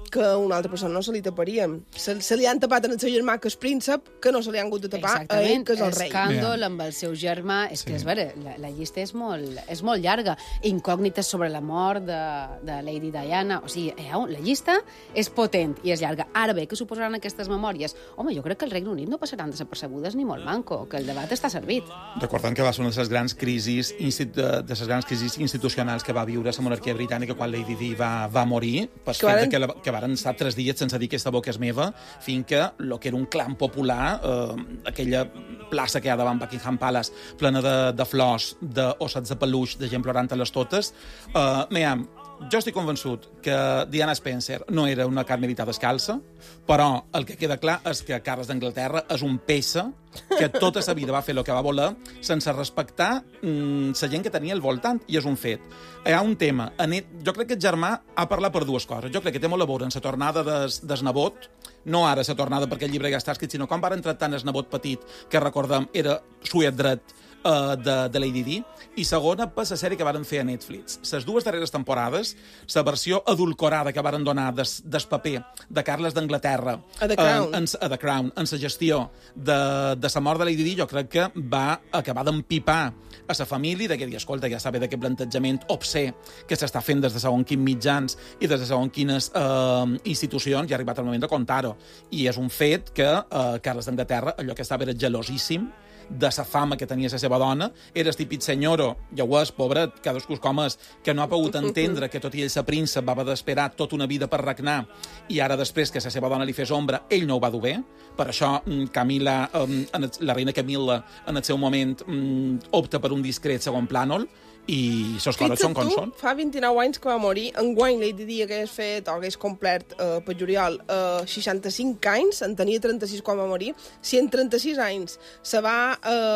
que a una altra persona no se li taparien. Se li han tapat en el seu germà, que és príncep, que no se li han hagut de tapar a ell, que és el rei. Escàndol amb el seu germà. És que, és vera, la llista és molt llarga. Incògnites sobre la mort de Lady Diana. O sigui, la llista és potent i és llarga. Ara bé, què suposaran aquestes memòries? Home, jo crec que el Regne Unit no passaran desapercebudes ni molt manco, que el debat està servit. Recordem que va ser una de les grans crisis institucionals que va viure la monarquia britànica quan Lady Di va morir, per fet que varen estar 3 dies sense dir aquesta boca és meva, fins que el que era un clam popular, aquella plaça que hi ha davant Buckingham Palace, plena de flors, d'ossets de peluix, de gent plorant a les totes. Jo estic convençut que Diana Spencer no era una carmelita descalça, però el que queda clar és que Carles d'Anglaterra és un peça que tota sa vida va fer el que va voler sense respectar la gent que tenia al voltant, i és un fet. Hi ha un tema. Jo crec que el germà ha parlat per 2 coses. Jo crec que té molt a veure en la tornada del nebot, no ara la tornada perquè el llibre ja està escrit, sinó quan van tractar el nebot petit, que recordem era suet dret de Lady Di, i segona per la sèrie que varen fer a Netflix. Les 2 darreres temporades, la versió adulcorada que varen donar del paper de Carles d'Anglaterra a The Crown, en la gestió de la mort de Lady Di, jo crec que va acabar d'empipar a la família, de que, escolta, ja sabe d'aquest plantejament obscè que s'està fent des de segons quins mitjans i des de segons quines institucions, i ha arribat el moment de contar-ho. I és un fet que Carles d'Anglaterra, allò que estava era gelosíssim de la fama que tenia la seva dona, era el típic senyoro, ja ho és, pobret, cadascú com és, que no ha pogut entendre que tot i ell ser príncep va haver d'esperar tota una vida per regnar, i ara després que la seva dona li fes ombra, ell no ho va dur bé. Per això Camila, la reina Camila, en el seu moment opta per un discret segon plànol, i les coses són com són. Fa 29 anys que va morir. Enguany Lady Di hagués fet, o hagués complert per juliol 65 anys, en tenia 36 quan va morir. Si en 36 anys se va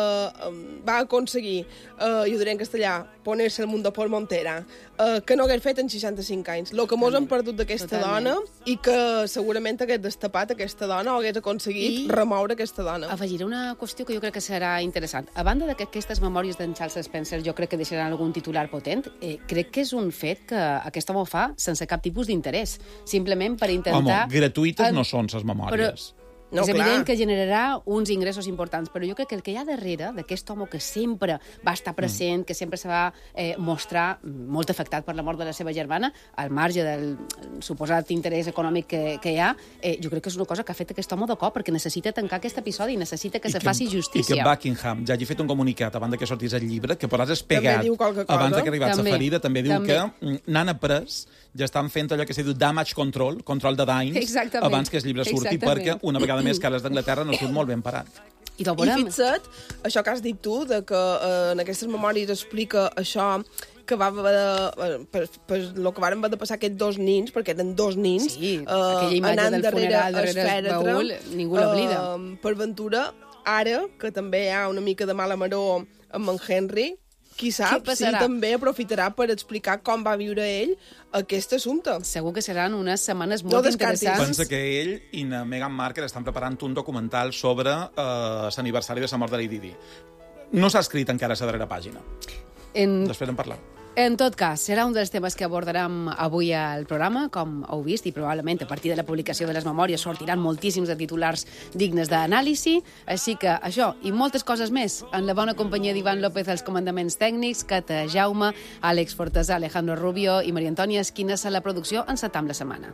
aconseguir, jo diré en castellà, poner-se el mundo por montera, que no hagués fet en 65 anys. El que mos hem perdut d'aquesta dona, i que segurament hagués destapat aquesta dona o hagués aconseguit remoure aquesta dona. Afegiré una qüestió que jo crec que serà interessant. A banda d'aquestes memòries d'en Charles Spencer, jo crec que deixaran algun titular potent, crec que és un fet que aquest home ho fa sense cap tipus d'interès, simplement per intentar... Home, gratuïtes no són les memòries. No, és evident que generarà uns ingressos importants, però jo crec que el que hi ha darrere d'aquest home que sempre va estar present, que sempre se va mostrar molt afectat per la mort de la seva germana, al marge del suposat interès econòmic que hi ha, jo crec que és una cosa que ha fet aquest home de cop, perquè necessita tancar aquest episodi i necessita que se faci justícia. I que Buckingham ja hagi fet un comunicat abans que sortís el llibre, que per espegat abans que arribés la ferida, també diu que n'han après, ja estan fent allò que s'ha dit damage control de danys, abans que el llibre surti, perquè una vegada més Carles d'Anglaterra no surt molt ben parat. I fixa't, això que has dit tu, de que en aquestes memòries explica això, que va per el que varen haver de passar aquests 2 nins, perquè eren 2 nins, aquella imatge del funeral darrere el baúl, ningú l'oblida. Per ventura, ara, que també hi ha una mica de mala maror amb en Henry, qui sap si també aprofitarà per explicar com va viure ell aquest assumpte. Segur que seran unes setmanes molt interessants. Pensa que ell i Meghan Markle estan preparant un documental sobre l'aniversari de la mort de Lady Di. No s'ha escrit encara a la darrera pàgina. Després en parlem. En tot cas, serà un dels temes que abordarem avui al programa, com heu vist, i probablement a partir de la publicació de les memòries sortiran moltíssims de titulars dignes d'anàlisi, així que això i moltes coses més en la bona companyia d'Ivan López als comandaments tècnics, Cata Jaume, Àlex Fortesà, Alejandro Rubio i Maria Antònia Esquinas a la producció. Encetam la setmana.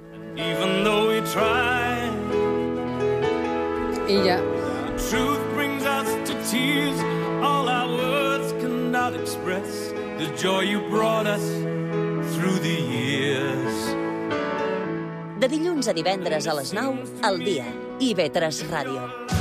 I ja. Truth brings us to tears, all our words cannot express the joy you brought us through the years. De dilluns a divendres a les 9, al dia. IB3 Ràdio.